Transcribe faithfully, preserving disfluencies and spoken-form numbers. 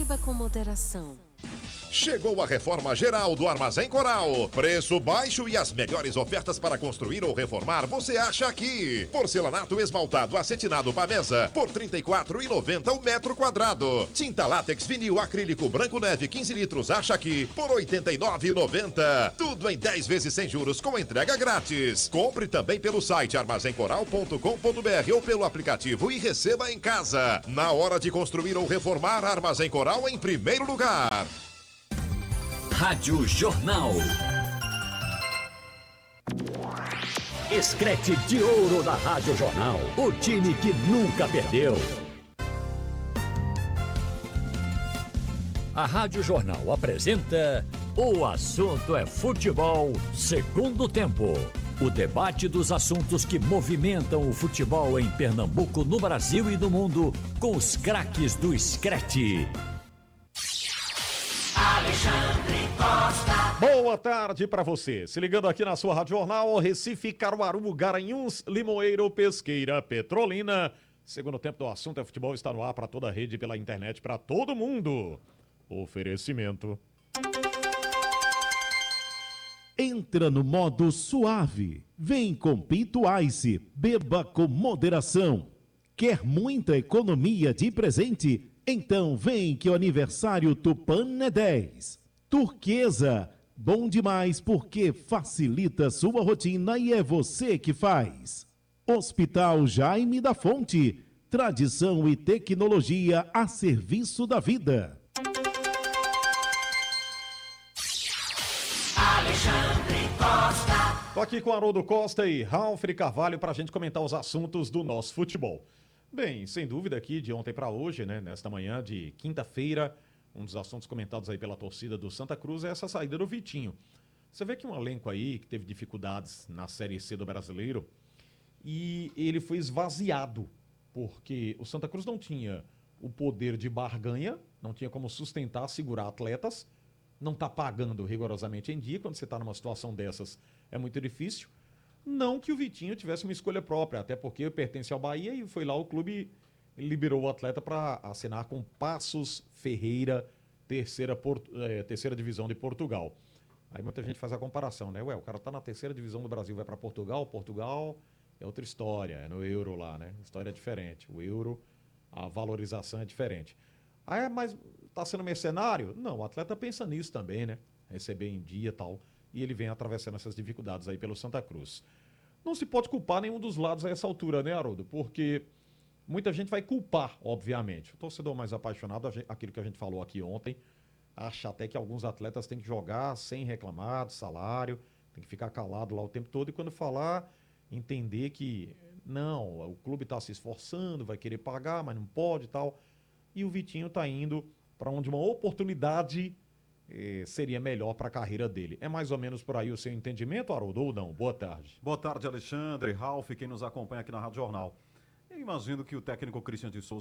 Beba com moderação. Chegou a reforma geral do Armazém Coral. Preço baixo e as melhores ofertas para construir ou reformar você acha aqui. Porcelanato esmaltado acetinado Pamesa por trinta e quatro reais e noventa centavos o metro quadrado. Tinta látex vinil acrílico branco neve quinze litros acha aqui por oitenta e nove reais e noventa centavos. Tudo em dez vezes sem juros com entrega grátis. Compre também pelo site armazém coral ponto com ponto br ou pelo aplicativo e receba em casa. Na hora de construir ou reformar, Armazém Coral em primeiro lugar. Rádio Jornal. Escrete de ouro da Rádio Jornal. O time que nunca perdeu. A Rádio Jornal apresenta O Assunto é Futebol, segundo tempo. O debate dos assuntos que movimentam o futebol em Pernambuco, no Brasil e no mundo, com os craques do Escrete. Alexandre Costa. Boa tarde para você. Se ligando aqui na sua Rádio Jornal, Recife, Caruaru, Garanhuns, Limoeiro, Pesqueira, Petrolina. Segundo tempo do Assunto é Futebol está no ar para toda a rede, pela internet, para todo mundo. Oferecimento. Entra no modo suave. Vem com Pinto Ice. Beba com moderação. Quer muita economia de presente? Então vem que o aniversário Tupan é dez. Turquesa, bom demais porque facilita sua rotina e é você que faz. Hospital Jaime da Fonte, tradição e tecnologia a serviço da vida. Alexandre Costa. Tô aqui com Haroldo Costa e Ralf Carvalho para a gente comentar os assuntos do nosso futebol. Bem, sem dúvida aqui de ontem para hoje, né, nesta manhã de quinta-feira, um dos assuntos comentados aí pela torcida do Santa Cruz é essa saída do Vitinho. Você vê que um elenco aí que teve dificuldades na Série C do Brasileiro e ele foi esvaziado, porque o Santa Cruz não tinha o poder de barganha, não tinha como sustentar, segurar atletas, não está pagando rigorosamente em dia, quando você está numa situação dessas é muito difícil. Não que o Vitinho tivesse uma escolha própria, até porque pertence ao Bahia e foi lá o clube liberou o atleta para assinar com Passos Ferreira, terceira, é, terceira divisão de Portugal. Aí muita gente faz a comparação, né? Ué, o cara tá na terceira divisão do Brasil, vai para Portugal, Portugal é outra história, é no euro lá, né? A história é diferente. O euro, a valorização é diferente. Aí, mas tá sendo mercenário? Não, o atleta pensa nisso também, né? Receber em dia e tal. E ele vem atravessando essas dificuldades aí pelo Santa Cruz. Não se pode culpar nenhum dos lados a essa altura, né, Haroldo? Porque muita gente vai culpar, obviamente. O torcedor mais apaixonado, aquilo que a gente falou aqui ontem, acha até que alguns atletas têm que jogar sem reclamar de salário, tem que ficar calado lá o tempo todo e quando falar, entender que não, o clube está se esforçando, vai querer pagar, mas não pode e tal. E o Vitinho está indo para onde uma oportunidade eh, seria melhor para a carreira dele. É mais ou menos por aí o seu entendimento, Haroldo, ou não? Boa tarde. Boa tarde, Alexandre, Ralf, quem nos acompanha aqui na Rádio Jornal. Eu imagino que o técnico Christian de Souza